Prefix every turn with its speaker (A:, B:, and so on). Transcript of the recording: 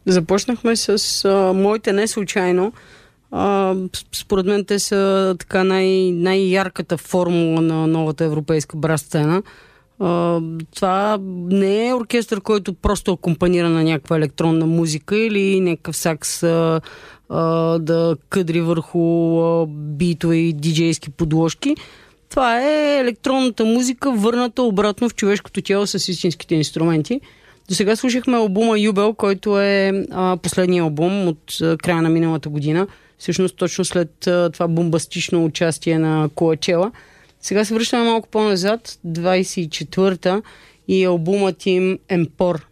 A: Започнахме с моите не случайно. Според мен те са така най-ярката формула на новата европейска брас сцена. Това не е оркестър, който просто акомпанира на някаква електронна музика или някакъв сакс да къдри върху битове и диджейски подложки. Това е електронната музика, върната обратно в човешкото тяло с истинските инструменти. До сега слушахме албума Юбел, който е последния албум от края на миналата година. Всъщност точно след това бомбастично участие на Коачела. Сега се връщаме малко по-назад, 24-та, и албумът им Емпор